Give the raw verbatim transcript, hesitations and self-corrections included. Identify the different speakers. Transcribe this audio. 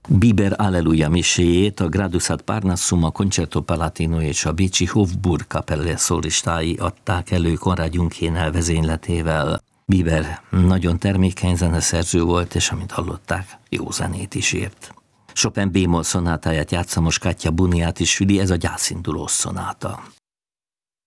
Speaker 1: Bieber Alleluja miséjét a Gradus ad Parnassum, a Concerto Palatino és a bécsi Hofburg Kapelle szólistái adták elő Konrád Junghénel vezényletével. Bieber nagyon termékeny zeneszerző volt, és amint hallották, jó zenét is írt. Chopin B-moll szonátáját játsza most Katja Buniát is üli, ez a gyászindulós szonáta.